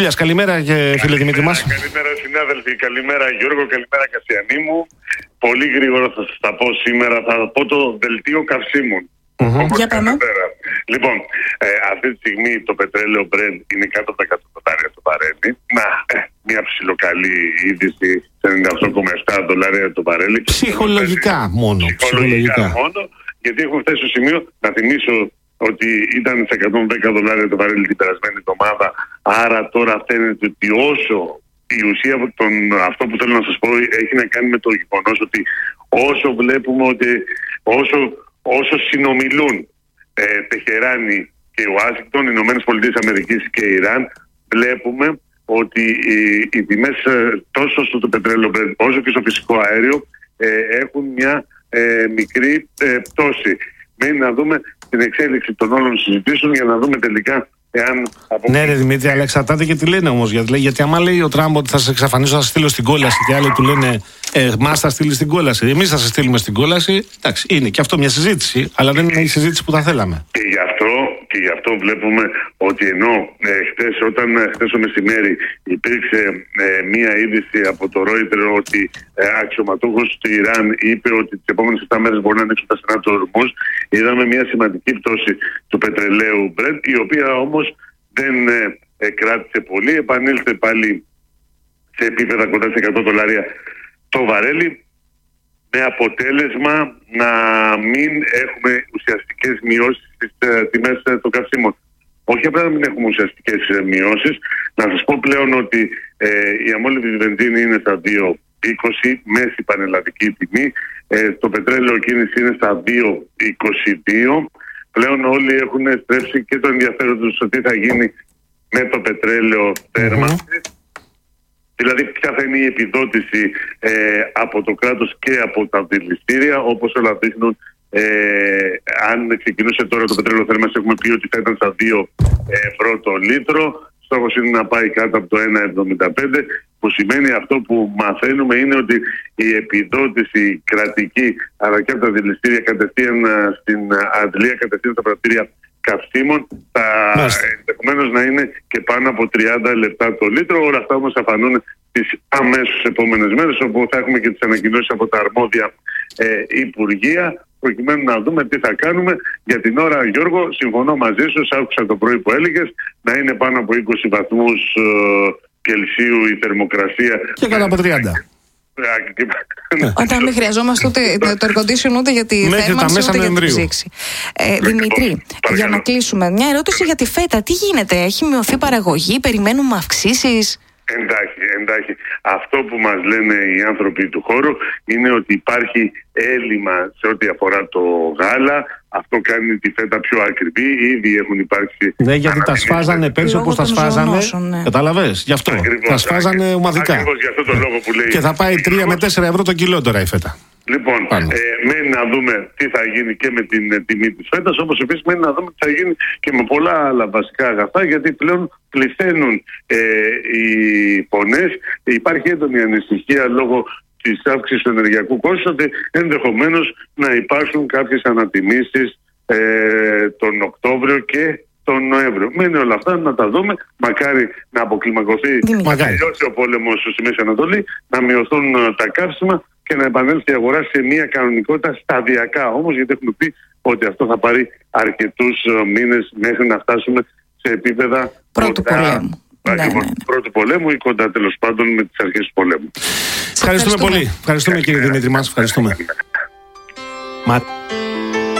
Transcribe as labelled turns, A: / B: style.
A: Δημητρίλιας, καλημέρα φίλε Δημήτρη μας.
B: Καλημέρα συνάδελφοι, καλημέρα Γιώργο, καλημέρα Κασιανή μου. Πολύ γρήγορα θα σας τα πω σήμερα, θα πω το δελτίο καυσίμων.
C: Για πάμε.
B: Λοιπόν, αυτή τη στιγμή το πετρέλαιο Brent είναι κάτω από τα $100 το βαρέλι. Μια ψιλοκαλή είδηση, $98,7 το βαρέλι.
A: Ψυχολογικά μόνο.
B: Γιατί έχουμε φτάσει στο σημείο, να θυμίσω ότι ήταν σε $110 το βαρέλι την περασμένη εβδομάδα. Άρα τώρα φαίνεται ότι όσο η ουσία αυτό που θέλω να σας πω έχει να κάνει με το γεγονός ότι όσο βλέπουμε ότι όσο συνομιλούν Τεχεράνη και Ουάσιγκτον, οι ΗΠΑ και Ιράν, βλέπουμε ότι οι τιμές τόσο στο πετρέλαιο όσο και στο φυσικό αέριο έχουν μια μικρή πτώση. Μένει να δούμε την εξέλιξη των όλων συζητήσεων για να δούμε τελικά εάν...
A: Ναι ρε Δημήτρη, αλλά εξαρτάται και τι λένε όμως. Γιατί άμα λέει ο Τραμπ ότι θα σε εξαφανίσω, θα σε στείλω στην κόλαση, και άλλοι του λένε μας θα στείλει στην κόλαση, εμείς θα σε στείλουμε στην κόλαση, εντάξει, είναι και αυτό μια συζήτηση, αλλά δεν είναι η συζήτηση που θα θέλαμε.
B: Και γι' αυτό βλέπουμε ότι ενώ χθες το μεσημέρι υπήρξε μία είδηση από το Reuters ότι αξιωματούχος του Ιράν είπε ότι τις επόμενες 7 μέρες μπορεί να ανοίξουν τα στενά του Ορμούζ, είδαμε μία σημαντική πτώση του πετρελαίου Brent, η οποία όμως δεν κράτησε πολύ, επανήλθε πάλι σε επίπεδα κοντά σε $100 το βαρέλι, με αποτέλεσμα να μην έχουμε ουσιαστικές μειώσεις στις τιμές των καυσίμων. Όχι απλά να μην έχουμε ουσιαστικές μειώσεις, να σας πω πλέον ότι η αμόλυβδη βενζίνη είναι στα 2,20, μέση πανελλαδική τιμή, το πετρέλαιο κίνηση είναι στα 2,22. Πλέον όλοι έχουν στρέψει και το ενδιαφέρον τους ότι θα γίνει με το πετρέλαιο θέρμανσης. Δηλαδή ποια θα είναι η επιδότηση από το κράτος και από τα αντιληστήρια, όπως όλα δείχνουν. Αν ξεκινούσε τώρα το πετρέλαιο θέρμανσης, έχουμε πει ότι θα ήταν στα 2 ευρώ το λίτρο. Στόχος είναι να πάει κάτω από το 1,75, που σημαίνει αυτό που μαθαίνουμε είναι ότι η επιδότηση κρατική αλλά και από τα αντιληστήρια κατευθείαν στην αντλία, κατευθείαν στα πρατήρια καυσίμων, θα ενδεχομένως να είναι και πάνω από 30 λεπτά το λίτρο. Όλα αυτά όμως θα φανούν τις αμέσως επόμενες μέρες, όπου θα έχουμε και τις ανακοινώσεις από τα αρμόδια υπουργεία, προκειμένου να δούμε τι θα κάνουμε. Για την ώρα, Γιώργο, συμφωνώ μαζί σου, άκουσα το πρωί που έλεγες, να είναι πάνω από 20 βαθμούς Κελσίου η θερμοκρασία. Και
A: κάτω από 30.
C: Όταν μην χρειαζόμαστε ούτε το air condition ούτε για τη θέρμανση ούτε για τη ψήξη. Δημητρή, για να κλείσουμε, μια ερώτηση για τη φέτα. Τι γίνεται, έχει μειωθεί η παραγωγή, περιμένουμε αυξήσεις?
B: Εντάξει. Αυτό που μας λένε οι άνθρωποι του χώρου είναι ότι υπάρχει έλλειμμα σε ό,τι αφορά το γάλα. Αυτό κάνει τη φέτα πιο ακριβή. Ήδη έχουν υπάρξει...
A: Ναι, γιατί τα σφάζανε πέρσι όπως τα σφάζανε. Ναι. Καταλαβες, γι' αυτό. Τα σφάζανε ομαδικά.
B: Ακριβώς για αυτό το λόγο που λέει.
A: Και θα πάει 3 με 4 ευρώ το κιλό τώρα η φέτα.
B: Λοιπόν, μένει να δούμε τι θα γίνει και με την τιμή της φέτας, όπως επίσης μένει να δούμε τι θα γίνει και με πολλά άλλα βασικά αγαθά, γιατί πλέον πληθαίνουν οι φωνές. Υπάρχει έντονη ανησυχία λόγω της αύξησης του ενεργειακού κόστου ότι ενδεχομένως να υπάρξουν κάποιες ανατιμήσεις τον Οκτώβριο και τον Νοέμβριο. Μένει όλα αυτά να τα δούμε. Μακάρι να αποκλιμακωθεί, να τελειώσει ο πόλεμος στη Μέση Ανατολή, να μειωθούν τα καύσιμα και να επανέλθει η αγορά σε μια κανονικότητα σταδιακά όμως, γιατί έχουμε πει ότι αυτό θα πάρει αρκετούς μήνες μέχρι να φτάσουμε σε επίπεδα
C: πρώτου πολέμου.
B: Πρώτου πολέμου ή κοντά τέλος πάντων με τις αρχές του πολέμου.
A: Ευχαριστούμε πολύ. Ευχαριστούμε κύριε Δημήτρη μας. Ευχαριστούμε.